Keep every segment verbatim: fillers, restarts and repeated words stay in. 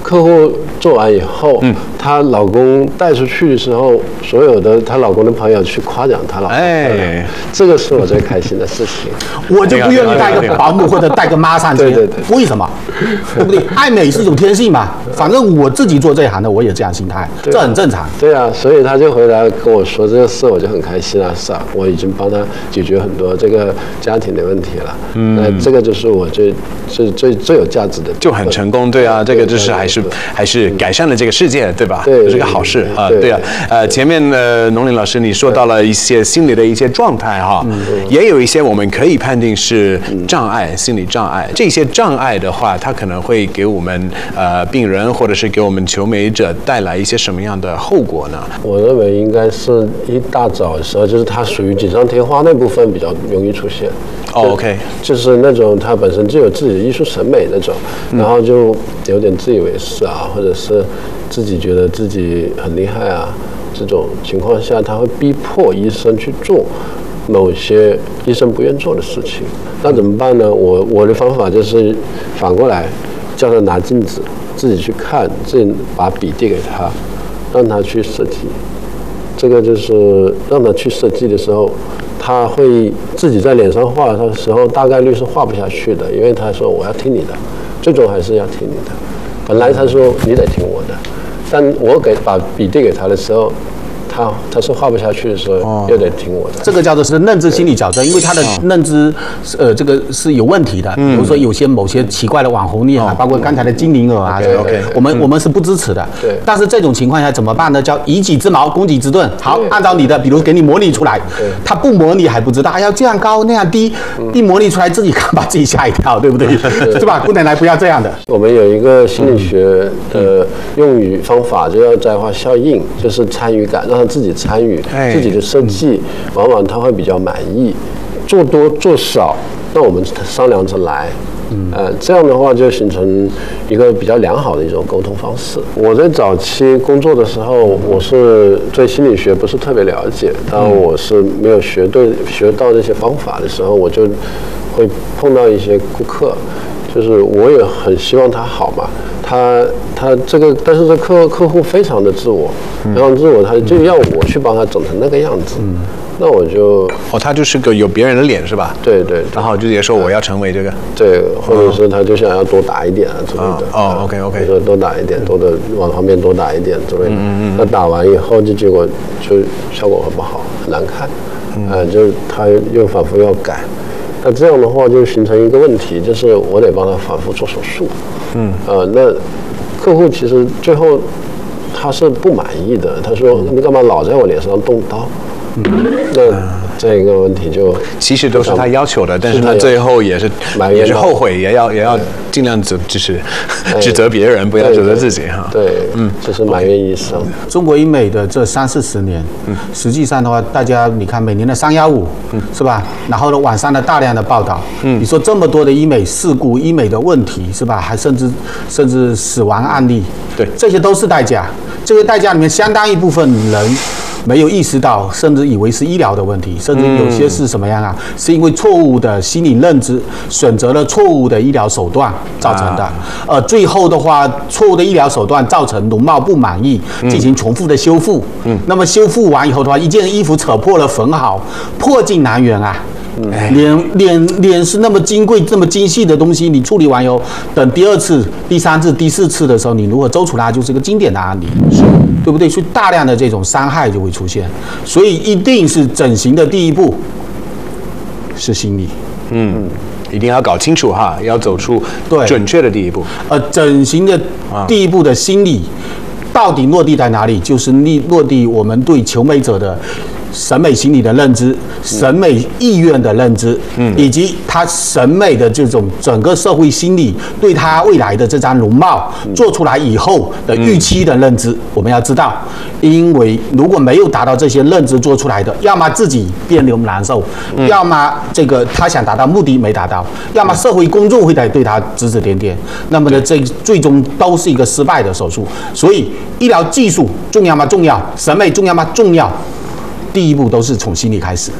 客户做完以后，嗯，她老公带出去的时候，所有的她老公的朋友去夸奖她老公，哎，这个是我最开心的事情。 我就不愿意带个保姆或者带个妈上去， 对对对， 为什么？对不对？爱美是一种天性嘛，反正我自己做这一行的，我也这样心态，这很正常。 对啊，所以他就回来跟我说这个事，我就很开心啊，是啊，我已经帮他解决很多这个家庭的问题了。嗯，那这个就是我最最最最有价值的， 就很成功，对啊，这个就是还是还是改善了这个世界，对吧？ 对， 这是个好事啊，对啊。呃，前面呃，农林老师你说到了一些心理的一些状态哈，也有一些我们可以判定是障碍，心理障碍。这些障碍的话，它可能会给我们呃病人或者是给我们求美者带来一些什么样的后果呢？ 我认为应该是一大早的时候，就是它属于锦上添花那部分比较容易出现。 哦 ，OK， 就是那种他本身就有自己的艺术审美那种，然后就有点自以为是啊，或者是自己觉得自己很厉害啊，这种情况下，他会逼迫医生去做某些医生不愿做的事情。那怎么办呢？我我的方法就是反过来，叫他拿镜子，自己去看，自己把笔递给他，让他去设计。这个就是让他去设计的时候，他会自己在脸上画的时候，大概率是画不下去的，因为他说我要听你的，最终还是要听你的。本来他说你得听我的，但我给把笔递给他的时候，他他是画不下去的时候，哦、又得听我的。 这个叫做是认知心理矫正，因为他的认知，呃，这个是有问题的。嗯、比如说有些某些奇怪的网红脸啊，嗯、包括刚才的精灵耳啊， okay, okay, 我们、嗯、我们是不支持的。 对。 但是这种情况下怎么办呢？叫以己之矛攻己之盾。好，按照你的，比如给你模拟出来，他不模拟还不知道，哎呀这样高那样低，嗯、一模拟出来自己看把自己吓一跳，对不对？是吧？不能来，不要这样的。 我们有一个心理学的用语方法，就叫摘花效应，就是参与感，让他自己参与。自己的设计，往往他会比较满意。做多做少，那我们商量着来。嗯，呃，这样的话就形成一个比较良好的一种沟通方式。我在早期工作的时候，我是对心理学不是特别了解，当我是没有学对学到这些方法的时候，我就会碰到一些顾客，就是我也很希望他好嘛。他他这个，但是这客客户非常的自我，非常自我，他就要我去帮他整成那个样子，嗯、那我就哦，他就是个有别人的脸是吧？ 对 对, 对， 然后就直接说我要成为这个， 对，或者是他就想要多打一点啊之类的， 哦 ，OK OK， 说多打一点，多的往旁边多打一点之类的，嗯嗯那打完以后就结果就效果很不好，很难看，嗯、呃，就是他又反复要改。那这样的话就形成一个问题，就是我得帮他反复做手术，嗯，呃，那客户其实最后他是不满意的，他说你干嘛老在我脸上动刀？嗯，那这个问题就其实都是他要求的，但是他最后也是也是后悔，也要也要尽量指就是指责别人，不要指责自己哈。 对，嗯，就是埋怨医生。 中国医美的这三四十年，嗯，实际上的话，大家你看每年的三幺五，嗯，是吧？然后呢，网上的大量的报道，嗯，你说这么多的医美事故、医美的问题，是吧？还甚至甚至死亡案例， 对， 这些都是代价。这些代价里面，相当一部分人没有意识到，甚至以为是医疗的问题，甚至有些是什么样啊？嗯、是因为错误的心理认知，选择了错误的医疗手段造成的。啊、呃，最后的话，错误的医疗手段造成容貌不满意，进行重复的修复。嗯，那么修复完以后的话，一件衣服扯破了缝好，破镜难圆啊。嗯、脸脸脸是那么金贵、这么精细的东西，你处理完以后，等第二次、第三次、第四次的时候，你如果周出来，就是一个经典的案例，是，对不对？所以大量的这种伤害就会出现，所以一定是整形的第一步是心理， 嗯，一定要搞清楚哈，要走出准确的第一步。 呃，整形的第一步的心理到底落地在哪里？就是落落地我们对求美者的审美心理的认知、审美意愿的认知，嗯，以及他审美的这种整个社会心理对他未来的这张容貌做出来以后的预期的认知，我们要知道，因为如果没有达到这些认知做出来的，要么自己别扭难受，要么这个他想达到目的没达到，要么社会公众会在对他指指点点，那么呢，这最终都是一个失败的手术。所以，医疗技术重要吗？重要。审美重要吗？重要。第一步都是从心理开始。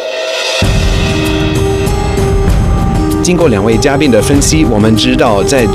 经过两位嘉宾的分析，我们知道在